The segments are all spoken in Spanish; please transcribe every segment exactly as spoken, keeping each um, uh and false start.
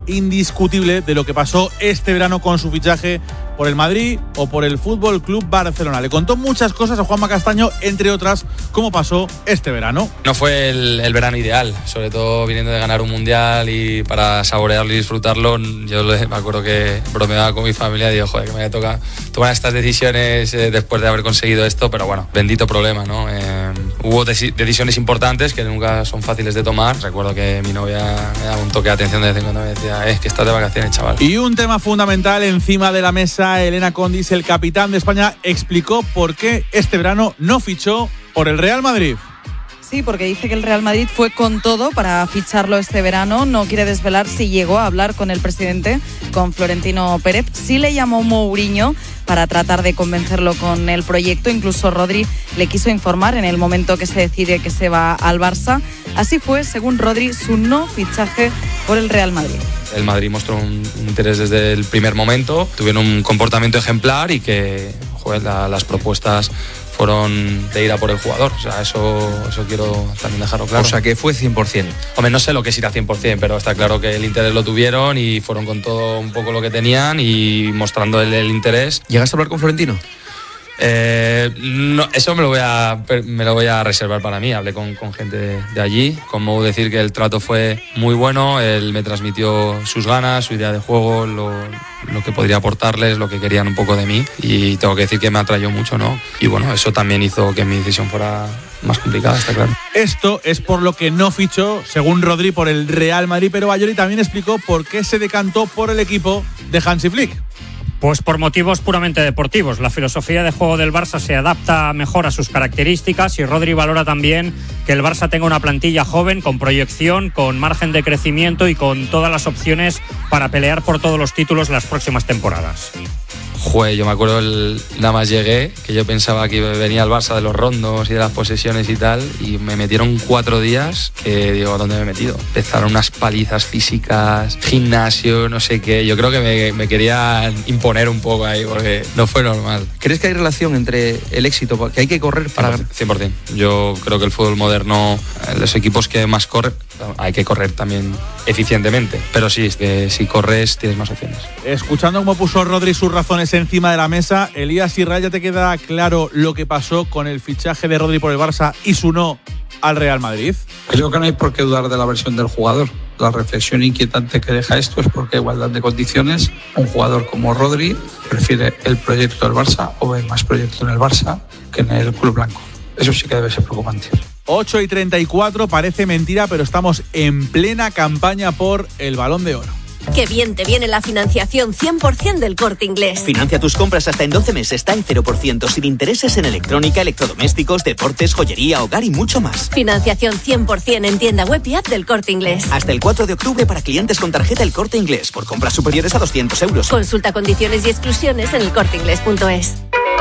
indiscutible de lo que pasó este verano con su fichaje por el Madrid o por el Fútbol Club Barcelona. Le contó muchas cosas a Juanma Castaño, entre otras, cómo pasó este verano. No fue el, el verano ideal, sobre todo viniendo de ganar un mundial y para saborearlo y disfrutarlo. Yo me acuerdo que bromeaba con mi familia y digo, joder, que me toca tomar estas decisiones eh, después de haber conseguido esto, pero bueno, bendito problema, ¿no? Eh, hubo deci- decisiones importantes que nunca son fáciles de tomar. Recuerdo que mi novia me daba un toque de atención de vez en cuando, me decía, es que estás de vacaciones, chaval. Y un tema fundamental encima de la mesa, Elena Condis, el capitán de España, explicó por qué este verano no fichó por el Real Madrid. Sí, porque dice que el Real Madrid fue con todo para ficharlo este verano. No quiere desvelar si llegó a hablar con el presidente, con Florentino Pérez. Sí le llamó Mourinho para tratar de convencerlo con el proyecto. Incluso Rodri le quiso informar en el momento que se decide que se va al Barça. Así fue, según Rodri, su no fichaje por el Real Madrid. El Madrid mostró un, un interés desde el primer momento, tuvieron un comportamiento ejemplar y que, joder, la, las propuestas fueron de ir a por el jugador. O sea, eso, eso quiero también dejarlo claro. O sea, que fue cien por ciento. Hombre, no sé lo que es ir a cien por ciento, pero está claro que el interés lo tuvieron y fueron con todo un poco lo que tenían y mostrando el, el interés. ¿Llegaste a hablar con Florentino? Eh, no, eso me lo voy a me lo voy a reservar para mí. Hablé con, con gente de, de allí. Como decir que el trato fue muy bueno, él me transmitió sus ganas, su idea de juego, lo, lo que podría aportarles, lo que querían un poco de mí, y tengo que decir que me atrayó mucho, ¿no? Y bueno, eso también hizo que mi decisión fuera más complicada, está claro. Esto es por lo que no fichó, según Rodri, por el Real Madrid, pero Bayoli también explicó por qué se decantó por el equipo de Hansi Flick. Pues por motivos puramente deportivos. La filosofía de juego del Barça se adapta mejor a sus características y Rodri valora también que el Barça tenga una plantilla joven, con proyección, con margen de crecimiento y con todas las opciones para pelear por todos los títulos las próximas temporadas. Joder, yo me acuerdo el, nada más llegué, que yo pensaba que venía el Barça de los rondos y de las posesiones y tal, y me metieron cuatro días que digo, ¿dónde me he metido? Empezaron unas palizas físicas, gimnasio, no sé qué. Yo creo que me, me querían imponer un poco ahí porque no fue normal. ¿Crees que hay relación entre el éxito, que hay que correr para ganar? cien por ciento. Yo creo que el fútbol moderno, los equipos que más corren, hay que correr también eficientemente, pero sí, si corres tienes más opciones. Escuchando cómo puso Rodri sus razones encima de la mesa, Elías Israel, ¿ya te queda claro lo que pasó con el fichaje de Rodri por el Barça y su no al Real Madrid? Creo que no hay por qué dudar de la versión del jugador. La reflexión inquietante que deja esto es porque a igualdad de condiciones, un jugador como Rodri prefiere el proyecto del Barça o ve más proyecto en el Barça que en el club blanco. Eso sí que debe ser preocupante. ocho y treinta y cuatro, parece mentira, pero estamos en plena campaña por el Balón de Oro. Qué bien te viene la financiación cien por ciento del Corte Inglés. Financia tus compras hasta en doce meses, está en cero por ciento, sin intereses en electrónica, electrodomésticos, deportes, joyería, hogar y mucho más. Financiación cien por ciento en tienda web y app del Corte Inglés. Hasta el cuatro de octubre para clientes con tarjeta El Corte Inglés, por compras superiores a doscientos euros. Consulta condiciones y exclusiones en el corte inglés punto es.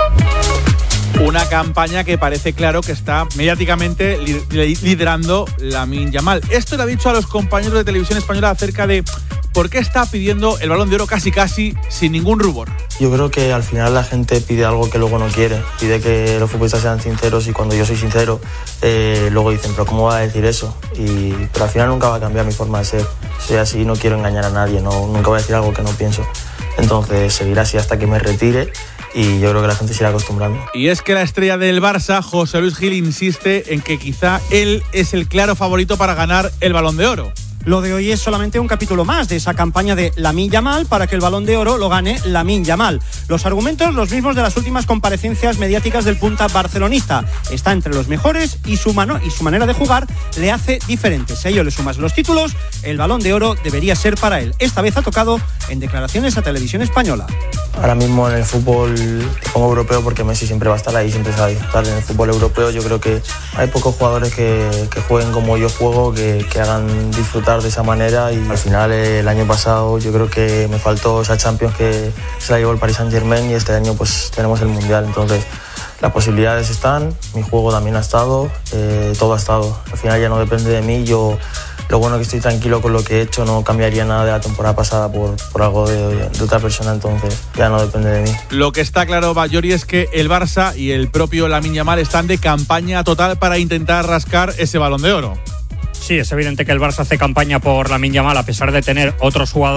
Una campaña que parece claro que está mediáticamente li- liderando Lamine Yamal. Esto le ha dicho a los compañeros de televisión española acerca de por qué está pidiendo el Balón de Oro casi casi sin ningún rubor. Yo creo que al final la gente pide algo que luego no quiere, pide que los futbolistas sean sinceros, y cuando yo soy sincero, eh, luego dicen, pero ¿cómo va a decir eso? Y, pero al final nunca va a cambiar mi forma de ser. Soy así, no quiero engañar a nadie, no, nunca voy a decir algo que no pienso. Entonces seguiré así hasta que me retire, y yo creo que la gente se irá acostumbrando. Y es que la estrella del Barça, José Luis Gil, insiste en que quizá él es el claro favorito para ganar el Balón de Oro. Lo de hoy es solamente un capítulo más de esa campaña de Lamine Yamal para que el Balón de Oro lo gane Lamine Yamal. Los argumentos los mismos de las últimas comparecencias mediáticas del punta barcelonista. Está entre los mejores y su mano y su manera de jugar le hace diferente. Si a ello le sumas los títulos, el Balón de Oro debería ser para él. Esta vez ha tocado en declaraciones a Televisión Española. Ahora mismo en el fútbol te pongo europeo porque Messi siempre va a estar ahí, siempre se va a disfrutar. En el fútbol europeo yo creo que hay pocos jugadores que, que jueguen como yo juego, que, que hagan disfrutar de esa manera, y al final el año pasado yo creo que me faltó esa Champions que se la llevó el Paris Saint-Germain, y este año pues tenemos el Mundial. Entonces las posibilidades están, mi juego también ha estado, eh, todo ha estado. Al final ya no depende de mí. Yo lo bueno que estoy tranquilo con lo que he hecho, no cambiaría nada de la temporada pasada por, por algo de, de otra persona, entonces ya no depende de mí. Lo que está claro, Bayori, es que el Barça y el propio Lamine Yamal están de campaña total para intentar rascar ese Balón de Oro. Sí, es evidente que el Barça hace campaña por Lamine Yamal a pesar de tener otros jugadores